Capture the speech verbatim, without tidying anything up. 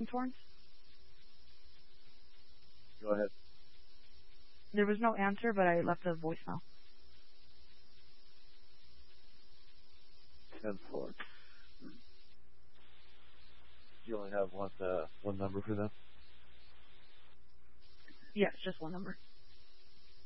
from Torrance? Go ahead. There was no answer, but I left a voicemail. ten four. You only have one, uh, one number for them? Yes, just one number.